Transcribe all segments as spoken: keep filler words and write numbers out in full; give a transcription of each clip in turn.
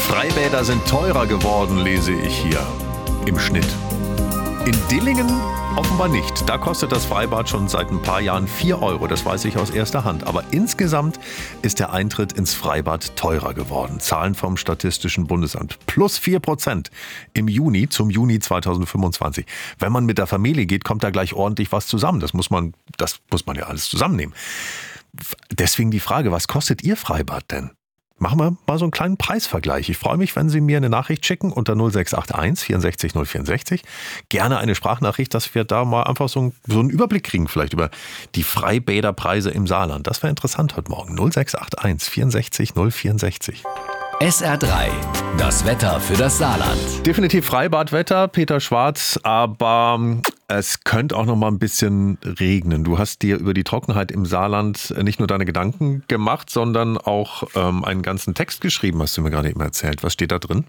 Freibäder sind teurer geworden, lese ich hier. Im Schnitt. In Dillingen offenbar nicht. Da kostet das Freibad schon seit ein paar Jahren vier Euro. Das weiß ich aus erster Hand. Aber insgesamt ist der Eintritt ins Freibad teurer geworden. Zahlen vom Statistischen Bundesamt. Plus vier Prozent im Juni zum Juni zweitausendfünfundzwanzig. Wenn man mit der Familie geht, kommt da gleich ordentlich was zusammen. Das muss man, das muss man ja alles zusammennehmen. Deswegen die Frage, was kostet Ihr Freibad denn? Machen wir mal so einen kleinen Preisvergleich. Ich freue mich, wenn Sie mir eine Nachricht schicken unter null sechs acht eins vierundsechzig null vierundsechzig. Gerne eine Sprachnachricht, dass wir da mal einfach so einen, so einen Überblick kriegen, vielleicht über die Freibäderpreise im Saarland. Das wäre interessant heute Morgen. null sechs acht eins vierundsechzig null vierundsechzig. S R drei, das Wetter für das Saarland. Definitiv Freibadwetter, Peter Schwarz, aber es könnte auch noch mal ein bisschen regnen. Du hast dir über die Trockenheit im Saarland nicht nur deine Gedanken gemacht, sondern auch ähm, einen ganzen Text geschrieben, hast du mir gerade eben erzählt. Was steht da drin?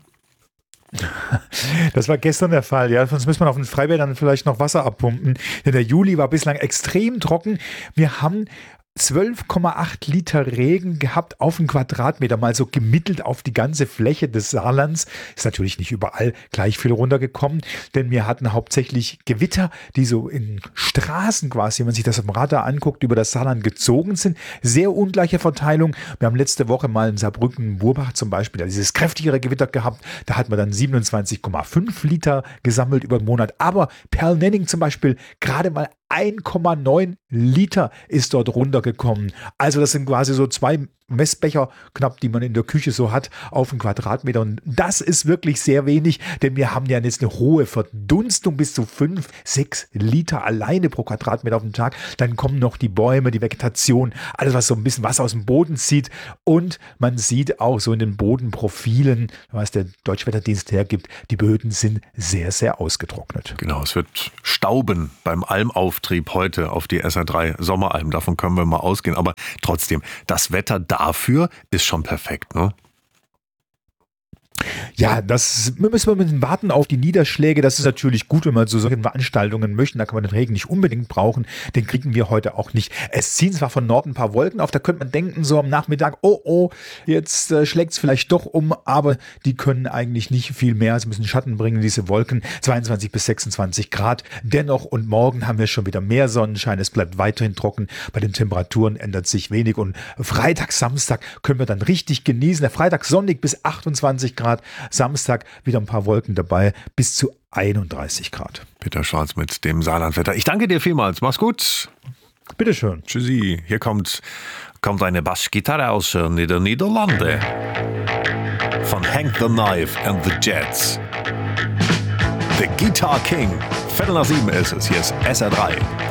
Das war gestern der Fall, ja. Sonst müssen wir auf den Freibädern vielleicht noch Wasser abpumpen. Denn der Juli war bislang extrem trocken. Wir haben zwölf Komma acht Liter Regen gehabt auf einen Quadratmeter, mal so gemittelt auf die ganze Fläche des Saarlands. Ist natürlich nicht überall gleich viel runtergekommen, denn wir hatten hauptsächlich Gewitter, die so in Straßen quasi, wenn man sich das am Radar anguckt, über das Saarland gezogen sind. Sehr ungleiche Verteilung. Wir haben letzte Woche mal in Saarbrücken, Burbach zum Beispiel, dieses kräftigere Gewitter gehabt. Da hat man dann siebenundzwanzig Komma fünf Liter gesammelt über den Monat. Aber Perl-Nenning zum Beispiel gerade mal eins Komma neun Liter ist dort runtergekommen. Also das sind quasi so zwei Messbecher knapp, die man in der Küche so hat, auf einen Quadratmeter. Und das ist wirklich sehr wenig, denn wir haben ja jetzt eine hohe Verdunstung bis zu fünf, sechs Liter alleine pro Quadratmeter auf den Tag. Dann kommen noch die Bäume, die Vegetation, alles, was so ein bisschen Wasser aus dem Boden zieht. Und man sieht auch so in den Bodenprofilen, was der Deutschwetterdienst hergibt, die Böden sind sehr, sehr ausgetrocknet. Genau, es wird stauben beim Almauftrieb heute auf die S R drei Sommeralm. Davon können wir mal ausgehen. Aber trotzdem, das Wetter da Dafür ist schon perfekt, ne? Ja, das müssen wir ein bisschen warten auf die Niederschläge. Das ist natürlich gut, wenn man zu solchen Veranstaltungen möchte. Da kann man den Regen nicht unbedingt brauchen. Den kriegen wir heute auch nicht. Es ziehen zwar von Norden ein paar Wolken auf. Da könnte man denken, so am Nachmittag, oh, oh, jetzt äh, schlägt es vielleicht doch um. Aber die können eigentlich nicht viel mehr. Sie müssen Schatten bringen, diese Wolken. zweiundzwanzig bis sechsundzwanzig Grad. Dennoch und morgen haben wir schon wieder mehr Sonnenschein. Es bleibt weiterhin trocken. Bei den Temperaturen ändert sich wenig. Und Freitag, Samstag können wir dann richtig genießen. Der Freitag sonnig bis achtundzwanzig Grad. Samstag wieder ein paar Wolken dabei, bis zu einunddreißig Grad. Peter Schwarz mit dem Saarlandwetter. Ich danke dir vielmals. Mach's gut. Bitteschön. Tschüssi. Hier kommt, kommt eine Bassgitarre aus den Niederlande. Von Hank the Knife and the Jets. The Guitar King. Viertel nach sieben ist es. Hier ist S R drei.